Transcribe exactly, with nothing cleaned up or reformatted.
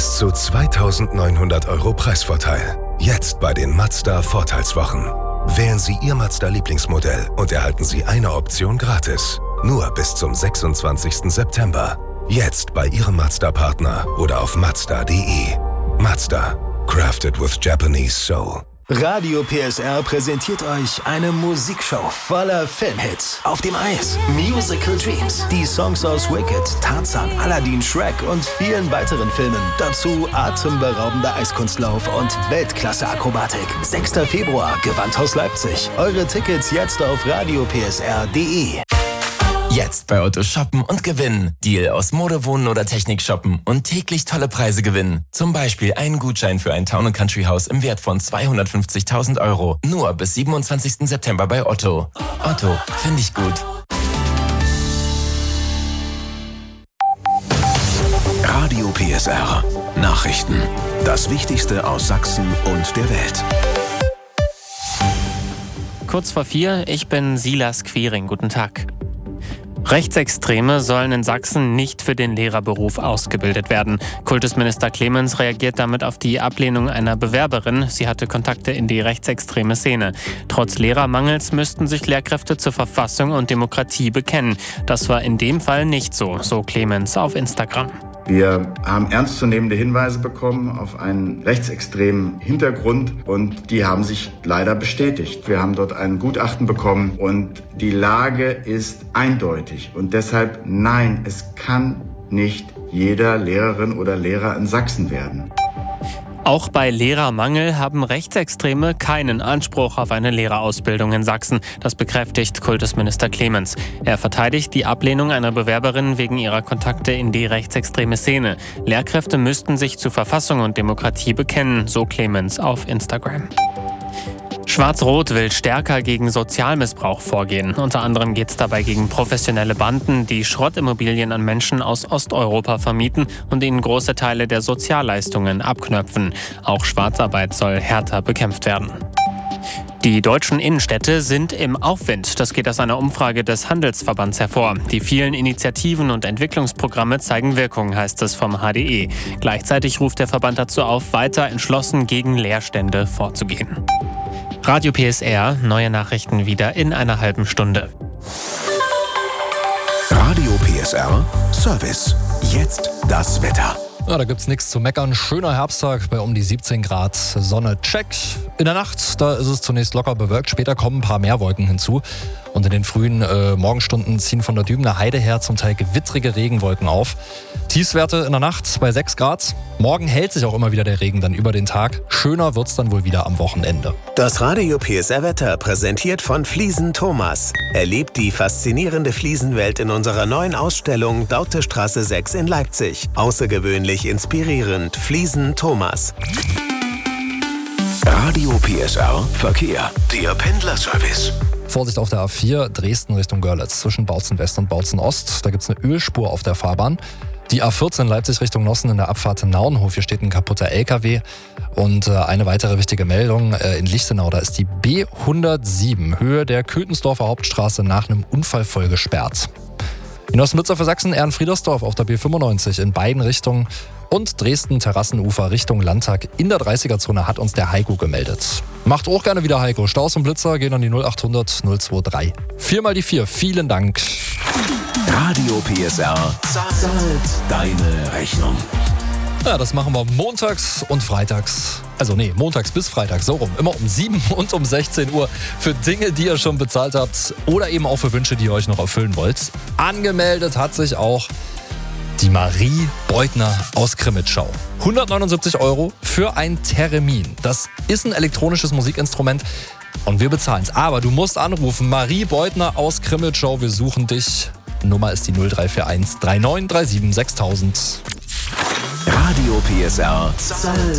Bis zu zweitausendneunhundert Euro Preisvorteil. Jetzt bei den Mazda Vorteilswochen. Wählen Sie Ihr Mazda-Lieblingsmodell und erhalten Sie eine Option gratis. Nur bis zum sechsundzwanzigsten September. Jetzt bei Ihrem Mazda-Partner oder auf mazda punkt de. Mazda. Crafted with Japanese Soul. Radio P S R präsentiert euch eine Musikshow voller Filmhits. Auf dem Eis, Musical Dreams, die Songs aus Wicked, Tarzan, Aladdin, Shrek und vielen weiteren Filmen. Dazu atemberaubender Eiskunstlauf und Weltklasse-Akrobatik. sechster Februar, Gewandhaus Leipzig. Eure Tickets jetzt auf radio p s r punkt de. Jetzt bei Otto shoppen und gewinnen. Deal aus Mode, Wohnen oder Technik shoppen und täglich tolle Preise gewinnen. Zum Beispiel einen Gutschein für ein Town and Country Haus im Wert von zweihundertfünfzigtausend Euro. Nur bis siebenundzwanzigsten September bei Otto. Otto, finde ich gut. Radio P S R. Nachrichten. Das Wichtigste aus Sachsen und der Welt. Kurz vor vier, ich bin Silas Quiring. Guten Tag. Rechtsextreme sollen in Sachsen nicht für den Lehrerberuf ausgebildet werden. Kultusminister Clemens reagiert damit auf die Ablehnung einer Bewerberin. Sie hatte Kontakte in die rechtsextreme Szene. Trotz Lehrermangels müssten sich Lehrkräfte zur Verfassung und Demokratie bekennen. Das war in dem Fall nicht so, so Clemens auf Instagram. Wir haben ernstzunehmende Hinweise bekommen auf einen rechtsextremen Hintergrund und die haben sich leider bestätigt. Wir haben dort ein Gutachten bekommen und die Lage ist eindeutig. Und deshalb nein, es kann nicht jeder Lehrerin oder Lehrer in Sachsen werden. Auch bei Lehrermangel haben Rechtsextreme keinen Anspruch auf eine Lehrerausbildung in Sachsen. Das bekräftigt Kultusminister Clemens. Er verteidigt die Ablehnung einer Bewerberin wegen ihrer Kontakte in die rechtsextreme Szene. Lehrkräfte müssten sich zu Verfassung und Demokratie bekennen, so Clemens auf Instagram. Schwarz-Rot will stärker gegen Sozialmissbrauch vorgehen. Unter anderem geht es dabei gegen professionelle Banden, die Schrottimmobilien an Menschen aus Osteuropa vermieten und ihnen große Teile der Sozialleistungen abknöpfen. Auch Schwarzarbeit soll härter bekämpft werden. Die deutschen Innenstädte sind im Aufwind. Das geht aus einer Umfrage des Handelsverbands hervor. Die vielen Initiativen und Entwicklungsprogramme zeigen Wirkung, heißt es vom H D E. Gleichzeitig ruft der Verband dazu auf, weiter entschlossen gegen Leerstände vorzugehen. Radio P S R, neue Nachrichten wieder in einer halben Stunde. Radio P S R Service. Jetzt das Wetter. Ja, da gibt's nichts zu meckern. Schöner Herbsttag bei um die siebzehn Grad. Sonne, check. In der Nacht, da ist es zunächst locker bewölkt. Später kommen ein paar mehr Wolken hinzu. Und in den frühen äh, Morgenstunden ziehen von der Dübener Heide her zum Teil gewittrige Regenwolken auf. Tiefstwerte in der Nacht bei sechs Grad. Morgen hält sich auch immer wieder der Regen dann über den Tag. Schöner wird's dann wohl wieder am Wochenende. Das Radio P S R Wetter präsentiert von Fliesen Thomas. Erlebt die faszinierende Fliesenwelt in unserer neuen Ausstellung Dautestraße sechs in Leipzig. Außergewöhnlich inspirierend. Fliesen Thomas. Radio P S R Verkehr. Der Pendlerservice. Vorsicht auf der A vier, Dresden Richtung Görlitz, zwischen Bautzen West und Bautzen Ost. Da gibt es eine Ölspur auf der Fahrbahn. Die A vierzehn Leipzig Richtung Nossen in der Abfahrt Nauenhof. Hier steht ein kaputter L K W. Und äh, eine weitere wichtige Meldung äh, in Lichtenau. Da ist die B hundertsieben, Höhe der Köthensdorfer Hauptstraße, nach einem Unfall voll gesperrt. In Ossenblitzer für Sachsen, Ehrenfriedersdorf auf der B fünfundneunzig in beiden Richtungen. Und Dresden-Terrassenufer Richtung Landtag in der dreißiger-Zone hat uns der Heiko gemeldet. Macht auch gerne wieder Heiko. Staus und Blitzer gehen an die null achthundert null drei. Viermal die vier. Vielen Dank. Radio P S R zahlt deine Rechnung. Ja, das machen wir montags und freitags. Also nee, montags bis freitags, so rum. Immer um sieben und um sechzehn Uhr für Dinge, die ihr schon bezahlt habt. Oder eben auch für Wünsche, die ihr euch noch erfüllen wollt. Angemeldet hat sich auch die Marie Beutner aus Krimitschau. hundertneunundsiebzig Euro für ein Theremin. Das ist ein elektronisches Musikinstrument und wir bezahlen es. Aber du musst anrufen. Marie Beutner aus Krimitschau, wir suchen dich. Nummer ist die null drei vier eins drei neun drei sieben sechstausend. Radio P S R zahlt